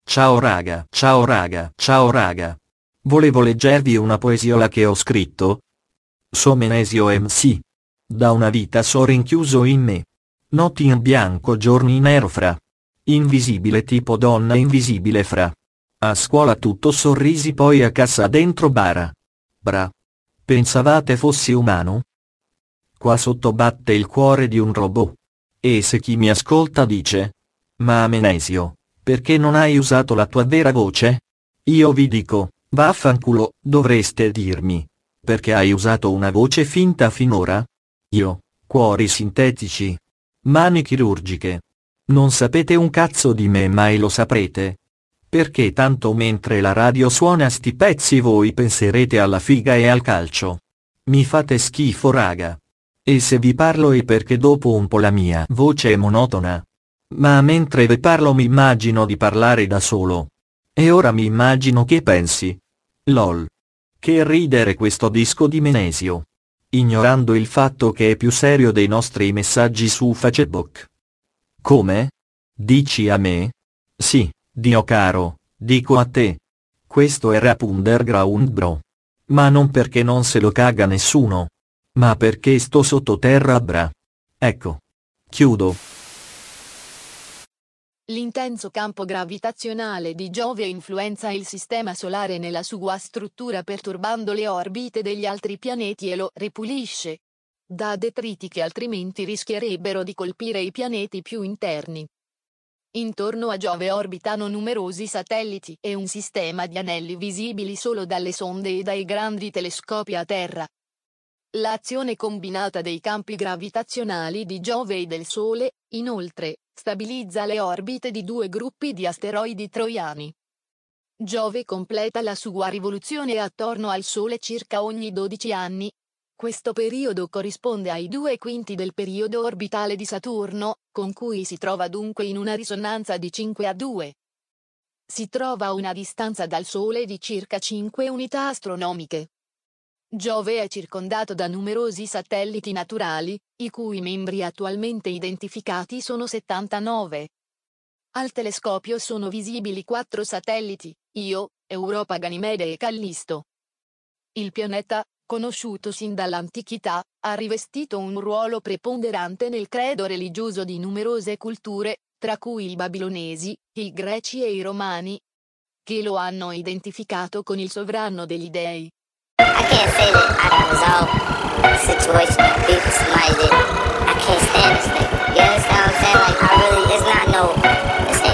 Ciao raga, ciao raga, ciao raga. Volevo leggervi una poesiola che ho scritto. So Menesio MC. Da una vita so rinchiuso in me. Notti in bianco, giorni nero fra. Invisibile tipo donna invisibile fra. A scuola tutto sorrisi, poi a casa dentro bara. Bra. Pensavate fossi umano? Qua sotto batte il cuore di un robot. E se chi mi ascolta dice: ma Menesio, perché non hai usato la tua vera voce? Io vi dico: vaffanculo, dovreste dirmi: perché hai usato una voce finta finora? Io, cuori sintetici, mani chirurgiche. Non sapete un cazzo di me, mai lo saprete. Perché tanto mentre la radio suona sti pezzi voi penserete alla figa e al calcio. Mi fate schifo raga. E se vi parlo è perché dopo un po' la mia voce è monotona. Ma mentre vi parlo mi immagino di parlare da solo. E ora mi immagino che pensi: lol. Che ridere questo disco di Menesio. Ignorando il fatto che è più serio dei nostri messaggi su Facebook. Come? Dici a me? Sì, Dio caro, dico a te. Questo è rap underground bro. Ma non perché non se lo caga nessuno. Ma perché sto sottoterra bra. Ecco. Chiudo. L'intenso campo gravitazionale di Giove influenza il sistema solare nella sua struttura, perturbando le orbite degli altri pianeti e lo ripulisce da detriti che altrimenti rischierebbero di colpire i pianeti più interni. Intorno a Giove orbitano numerosi satelliti e un sistema di anelli visibili solo dalle sonde e dai grandi telescopi a terra. L'azione combinata dei campi gravitazionali di Giove e del Sole, inoltre, stabilizza le orbite di due gruppi di asteroidi troiani. Giove completa la sua rivoluzione attorno al Sole circa ogni 12 anni. Questo periodo corrisponde ai 2/5 del periodo orbitale di Saturno, con cui si trova dunque in una risonanza di 5:2. Si trova a una distanza dal Sole di circa 5 unità astronomiche. Giove è circondato da numerosi satelliti naturali, i cui membri attualmente identificati sono 79. Al telescopio sono visibili 4 satelliti: Io, Europa, Ganimede e Callisto. Il pianeta, conosciuto sin dall'antichità, ha rivestito un ruolo preponderante nel credo religioso di numerose culture, tra cui i babilonesi, i greci e i romani, che lo hanno identificato con il sovrano degli dei. I can't say that I can resolve a situation and be with somebody that I can't stand this nigga. You understand what I'm saying? Like, I really, it's not no, it's